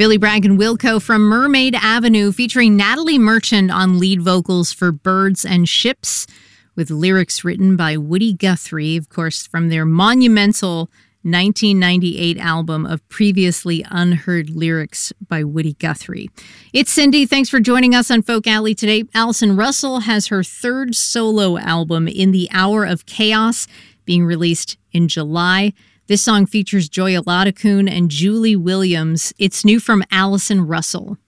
Billy Bragg and Wilco from Mermaid Avenue, featuring Natalie Merchant on lead vocals for Birds and Ships, with lyrics written by Woody Guthrie, of course, from their monumental 1998 album of previously unheard lyrics by Woody Guthrie. It's Cindy. Thanks for joining us on Folk Alley today. Allison Russell has her third solo album, In the Hour of Chaos, being released in July. This song features Joy Oladokun and Julie Williams. It's new from Allison Russell.